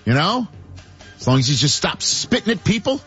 You know? As long as he just stops spitting at people.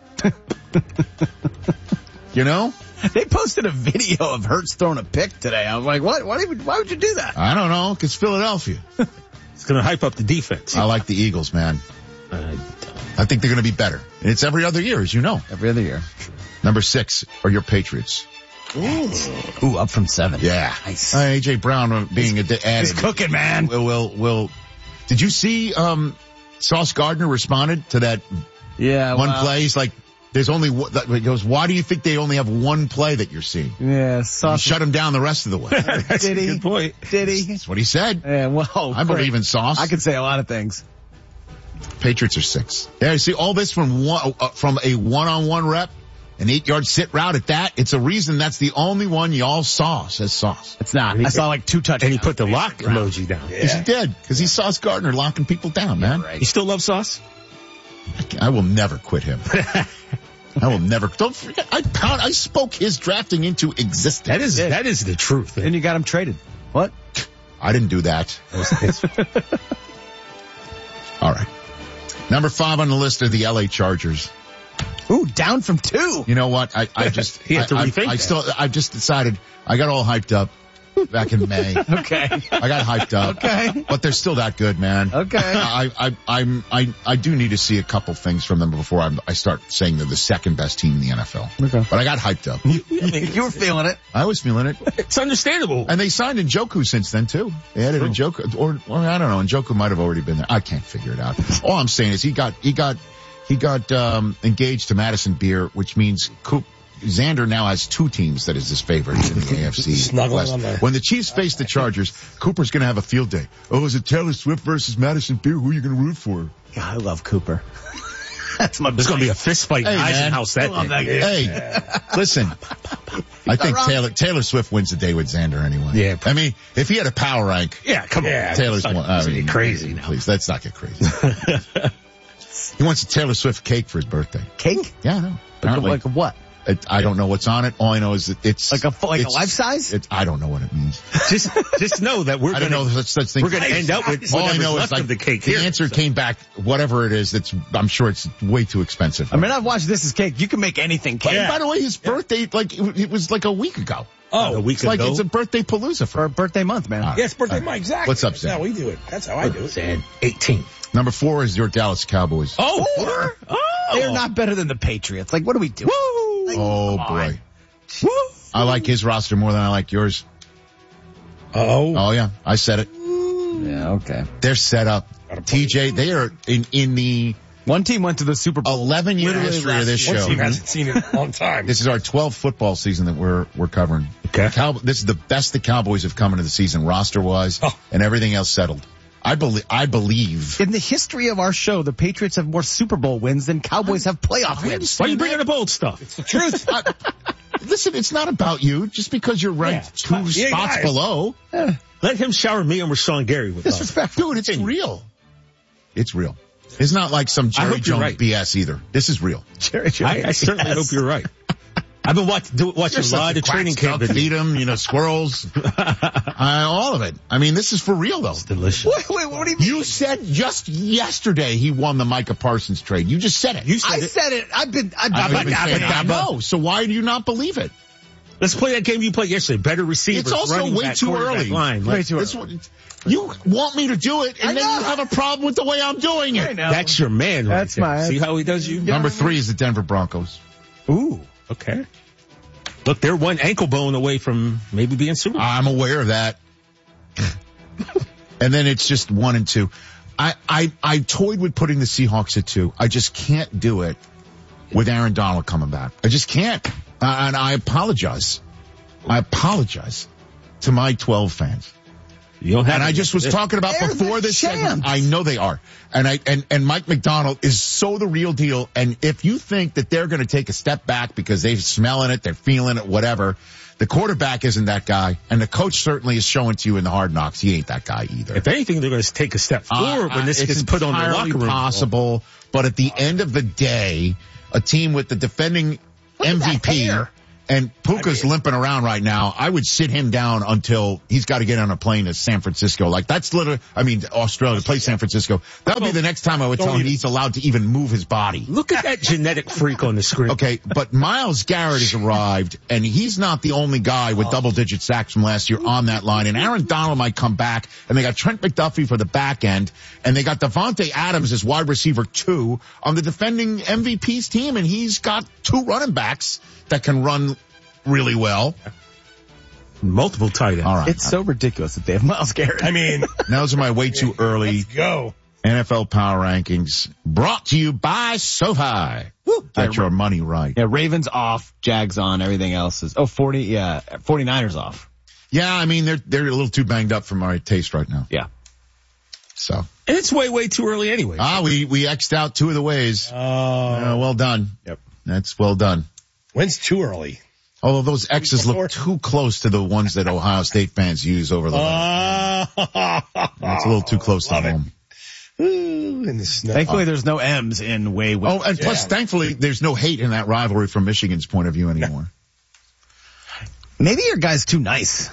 You know? They posted a video of Hurts throwing a pick today. I was like, what? Why would you do that? I don't know, because Philadelphia. It's going to hype up the defense. I like the Eagles, man. I think they're going to be better. And it's every other year, as you know. Every other year. Number 6 are your Patriots. Ooh, up from 7. Yeah. Nice. A.J. Brown being added. He's cooking, man. Will. Did you see Sauce Gardner responded to that one play? He's like, there's only one. He goes, why do you think they only have one play that you're seeing? Yeah, Sauce. Shut him down the rest of the way. That's Did a he? good point. Did he? That's what he said. Yeah, well, I believe in Sauce. I could say a lot of things. Patriots are 6. Yeah, you see all this from a one-on-one rep, an 8-yard sit route at that. It's a reason that's the only one y'all saw, says Sauce. It's not. I saw like 2 touchdowns. And he put the lock emoji down. Because he did. Because he's Sauce Gardner locking people down, man. Right. You still love Sauce? I will never quit him. I will never. Don't forget, I spoke his drafting into existence. That is the truth. And you got him traded. What? I didn't do that. All right. Number 5 on the list are the LA Chargers. Ooh, down from 2. You know what? I just He had to rethink I just decided I got all hyped up back in May. Okay. I got hyped up. Okay. But they're still that good, man. Okay. I do need to see a couple things from them before I start saying they're the second best team in the NFL. Okay. But I got hyped up. You were feeling it. I was feeling it. It's understandable. And they signed Njoku since then too. They added Njoku, or I don't know. Njoku might have already been there. I can't figure it out. All I'm saying is he got engaged to Madison Beer, which means Xander now has 2 teams that is his favorite in the AFC Snuggling on West. When the Chiefs face the Chargers, Cooper's going to have a field day. Oh, is it Taylor Swift versus Madison Beer? Who are you going to root for? God, I love Cooper. That's my. There's going to be a fist fight in Hey, Eisenhouse that day. Hey, listen. I think Taylor Swift wins the day with Xander anyway. Yeah. I mean, if he had a power rank. Yeah, come on. Taylor's one. I mean, crazy now. Please, let's not get crazy. He wants a Taylor Swift cake for his birthday. Cake? Yeah, I know. Apparently. Like a what? I don't know what's on it. All I know is that it's Like a life size? I don't know what it means. Just know that we're I don't know such thing. We're going to end up with all I know is left like of the cake. The here, answer came back, whatever it is. I'm sure it's way too expensive. I mean, I've watched This Is Cake. You can make anything cake. And by the way, his birthday, it was like a week ago. a week ago. It's a birthday palooza For a birthday month, man. Yes, birthday month, exactly. What's up, That's Sam? how we do it. That's how I do it. Said 18. Number 4 is your Dallas Cowboys. Oh, They're not better than the Patriots. Like, what are we doing? Like, Oh boy. I like his roster more than I like yours. Oh yeah, I said it. Yeah, okay. They're set up. TJ, they are in the One team went to the Super Bowl. 11-year history of this One show. team hasn't seen it in a long time. This is our 12th football season that we're covering. Okay. This is the best the Cowboys have come into the season roster-wise, and everything else settled. I believe. In the history of our show, the Patriots have more Super Bowl wins than Cowboys have playoff wins. why are you bringing up old stuff? It's the truth. Listen, it's not about you. Just because you're ranked 2 spots below. Let him shower me and Rashawn Gary with us. Dude, it's real. It's real. It's not like some Jerry hope you're Jones right. BS either. This is real. I certainly hope you're right. I've been watching a lot of training camp videos. Feed them, squirrels. All of it. I mean, this is for real, though. Delicious. Wait, what do you mean? You said just yesterday he won the Micah Parsons trade. You just said it. I said it. I've been saying it. I know. So why do you not believe it? Let's play that game you played yesterday. Better receivers. It's also running way back, too quarterback early. Line. Way too early. You want me to do it, and then you have a problem with the way I'm doing it. I know. That's your man right That's there. my- See how he does you? Number 3 is the Denver Broncos. Ooh, okay. Look, they're one ankle bone away from maybe being Super Bowl. I'm aware of that. And then it's just 1 and 2. I toyed with putting the Seahawks at 2. I just can't do it with Aaron Donald coming back. I just can't. And I apologize. I apologize to my 12 fans. You don't have And I just was talking about They're before the this segment. champs. I know they are. And Mike McDonald is so the real deal. And if you think that they're going to take a step back because they're smelling it, they're feeling it, whatever, the quarterback isn't that guy. And the coach certainly is showing to you in the Hard Knocks he ain't that guy either. If anything, they're going to take a step forward when this gets put on the locker room. It's possible. But at the end of the day, a team with the defending MVP And Puka's limping around right now. I would sit him down until he's got to get on a plane to San Francisco. Like, that's literally, Australia, play San Francisco. That'll be the next time I would tell him he's allowed to even move his body. Look at that genetic freak on the screen. Okay, but Myles Garrett has arrived, and he's not the only guy with double-digit sacks from last year on that line. And Aaron Donald might come back, and they got Trent McDuffie for the back end, and they got Devontae Adams as wide receiver 2 on the defending MVP's team, and he's got 2 running backs that can run really well. Multiple tight ends. All right. It's so ridiculous that they have Myles Garrett. I mean, Those are my way too early let's go. NFL Power Rankings, brought to you by SoFi. Get your money right. Yeah, Ravens off, Jags on, everything else is 49ers off. Yeah, I mean they're a little too banged up for my taste right now. Yeah. So. And it's way too early anyway. We X'd out 2 of the ways. Well done. Yep. That's well done. When's too early? Although those X's look too close to the ones that Ohio State fans use over the line. It's a little too close to home. Ooh, in the snow. Thankfully, there's no M's in way. Oh, and plus, thankfully, there's no hate in that rivalry from Michigan's point of view anymore. Maybe your guy's too nice.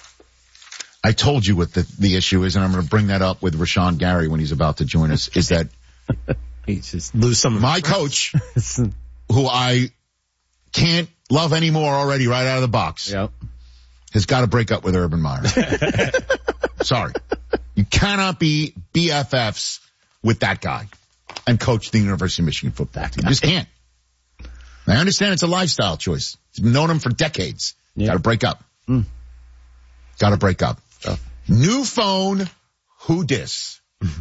I told you what the issue is, and I'm going to bring that up with Rashawn Gary when he's about to join us, is that He just lose some of my coach, who I can't love anymore already right out of the box, has got to break up with Urban Meyer. Sorry. You cannot be BFFs with that guy and coach the University of Michigan football team. You just can't. I understand it's a lifestyle choice. You've known him for decades. Got to break up. Got to break up. New phone, who dis?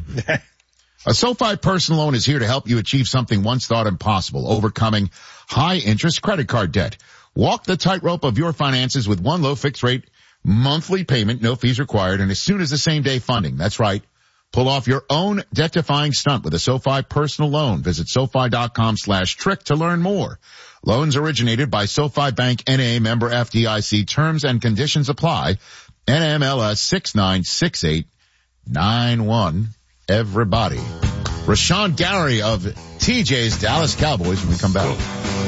A SoFi personal loan is here to help you achieve something once thought impossible, overcoming high-interest credit card debt. Walk the tightrope of your finances with one low fixed-rate monthly payment, no fees required, and as soon as the same-day funding. That's right. Pull off your own debt-defying stunt with a SoFi personal loan. Visit SoFi.com/trick to learn more. Loans originated by SoFi Bank N.A. member FDIC. Terms and conditions apply. NMLS 696891. Everybody. Rashawn Gary of TJ's Dallas Cowboys when we come back.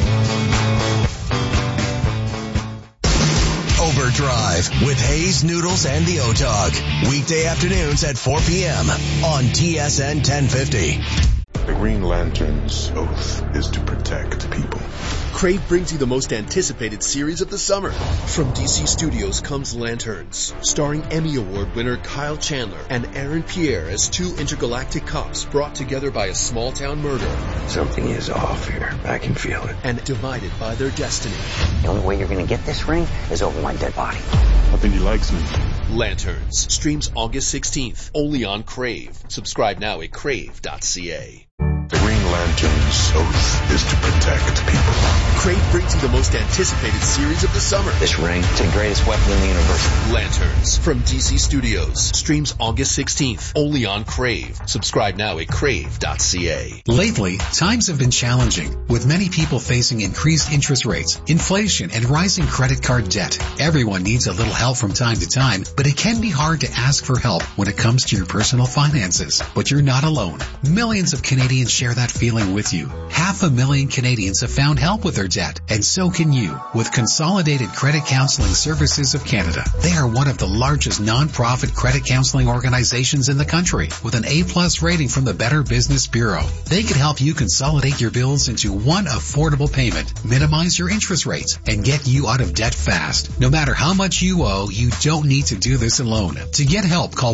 Overdrive with Hayes, Noodles, and the O-Dog. Weekday afternoons at 4 p.m. on TSN 1050. The Green Lantern's oath is to protect people. Crave brings you the most anticipated series of the summer. From DC Studios comes Lanterns, starring Emmy Award winner Kyle Chandler and Aaron Pierre as 2 intergalactic cops brought together by a small-town murder. Something is off here. I can feel it. And divided by their destiny. The only way you're going to get this ring is over my dead body. I think he likes me. Lanterns streams August 16th, only on Crave. Subscribe now at crave.ca. The Green Lantern's oath is to protect people. Crave brings you the most anticipated series of the summer. This ring is the greatest weapon in the universe. Lanterns from DC Studios streams August 16th, only on Crave. Subscribe now at crave.ca. Lately, times have been challenging, with many people facing increased interest rates, inflation, and rising credit card debt. Everyone needs a little help from time to time, but it can be hard to ask for help when it comes to your personal finances. But you're not alone. Millions of Canadians share that feeling with you. 500,000 Canadians have found help with their debt, and so can you with Consolidated Credit Counseling Services of Canada. They are one of the largest non-profit credit counseling organizations in the country with an A+ rating from the Better Business Bureau. They can help you consolidate your bills into one affordable payment, minimize your interest rates, and get you out of debt fast. No matter how much you owe, you don't need to do this alone. To get help, call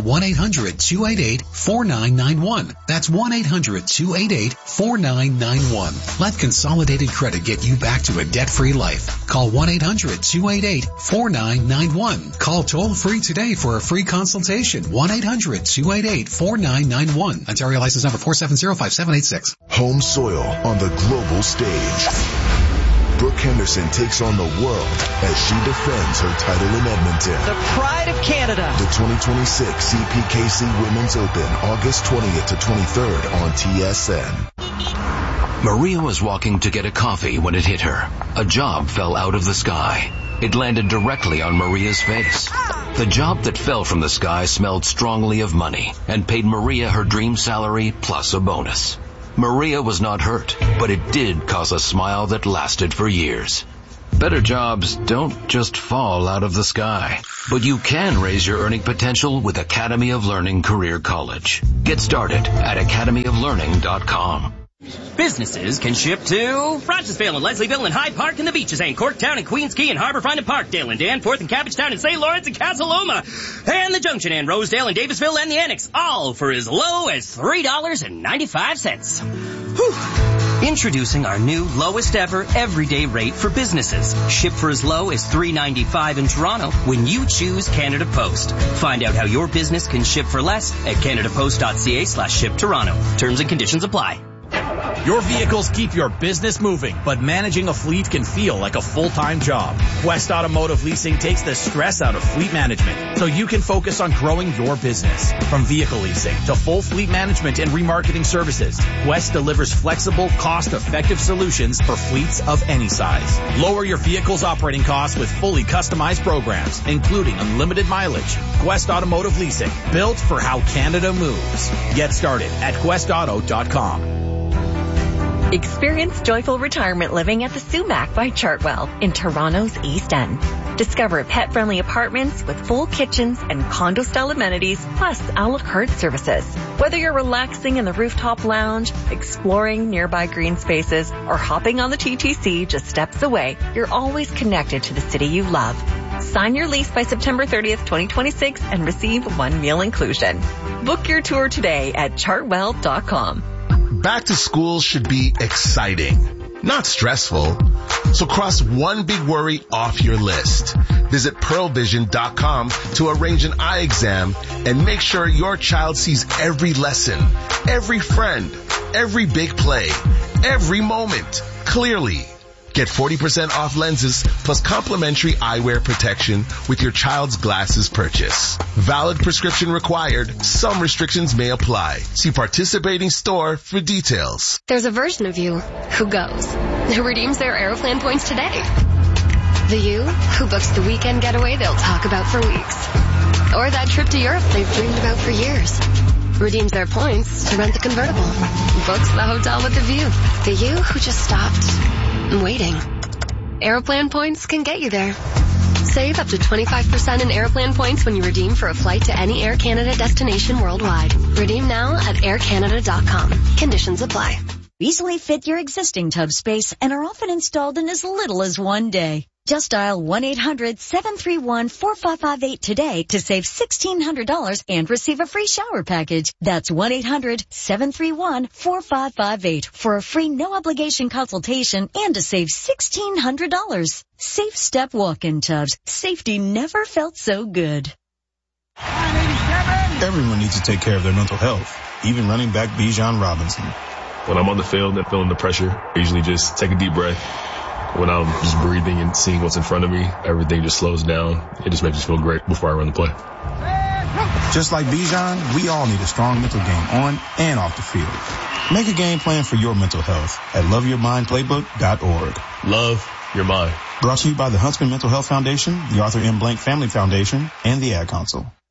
1-800-288-4991. That's 1-800-288-4991. Let Consolidated Credit get you back to a debt-free life. Call 1-800-288-4991. Call toll-free today for a free consultation. 1-800-288-4991. Ontario license number 4705786. Home soil on the global stage. Brooke Henderson takes on the world as she defends her title in Edmonton. The pride of Canada. The 2026 CPKC Women's Open, August 20th to 23rd on TSN. Maria was walking to get a coffee when it hit her. A job fell out of the sky. It landed directly on Maria's face. The job that fell from the sky smelled strongly of money and paid Maria her dream salary plus a bonus. Maria was not hurt, but it did cause a smile that lasted for years. Better jobs don't just fall out of the sky, but you can raise your earning potential with Academy of Learning Career College. Get started at academyoflearning.com. Businesses can ship to Rochesville and Leslieville and Hyde Park and the Beaches and Corktown and Queens Key and Harborfront and Parkdale and Danforth and Cabbagetown and St. Lawrence and Casa Loma and the Junction and Rosedale and Davisville and the Annex, all for as low as $3.95. Whew. Introducing our new lowest ever everyday rate for businesses. Ship for as low as $3.95 in Toronto when you choose Canada Post. Find out how your business can ship for less at canadapost.ca/ship-Toronto. Terms and conditions apply. Your vehicles keep your business moving, but managing a fleet can feel like a full-time job. Quest Automotive Leasing takes the stress out of fleet management so you can focus on growing your business. From vehicle leasing to full fleet management and remarketing services, Quest delivers flexible, cost-effective solutions for fleets of any size. Lower your vehicle's operating costs with fully customized programs, including unlimited mileage. Quest Automotive Leasing, built for how Canada moves. Get started at questauto.com. Experience joyful retirement living at the Sumac by Chartwell in Toronto's East End. Discover pet-friendly apartments with full kitchens and condo-style amenities, plus a la carte services. Whether you're relaxing in the rooftop lounge, exploring nearby green spaces, or hopping on the TTC just steps away, you're always connected to the city you love. Sign your lease by September 30th, 2026 and receive one meal inclusion. Book your tour today at chartwell.com. Back to school should be exciting, not stressful. So cross one big worry off your list. Visit pearlvision.com to arrange an eye exam and make sure your child sees every lesson, every friend, every big play, every moment clearly. Get 40% off lenses plus complimentary eyewear protection with your child's glasses purchase. Valid prescription required. Some restrictions may apply. See participating store for details. There's a version of you who goes, who redeems their Aeroplan points today. The you who books the weekend getaway they'll talk about for weeks. Or that trip to Europe they've dreamed about for years. Redeems their points to rent the convertible. Books the hotel with the view. The you who just stopped waiting. Aeroplan points can get you there. Save up to 25% in Aeroplan points when you redeem for a flight to any Air Canada destination worldwide. Redeem now at aircanada.com. Conditions apply. Easily fit your existing tub space and are often installed in as little as one day. Just dial 1-800-731-4558 today to save $1,600 and receive a free shower package. That's 1-800-731-4558 for a free no-obligation consultation and to save $1,600. Safe Step Walk-In Tubs. Safety never felt so good. Everyone needs to take care of their mental health, even running back Bijan Robinson. When I'm on the field and feeling the pressure, I usually just take a deep breath. When I'm just breathing and seeing what's in front of me, everything just slows down. It just makes me feel great before I run the play. Just like Bijan, we all need a strong mental game on and off the field. Make a game plan for your mental health at loveyourmindplaybook.org. Love your mind. Brought to you by the Huntsman Mental Health Foundation, the Arthur M. Blank Family Foundation, and the Ad Council.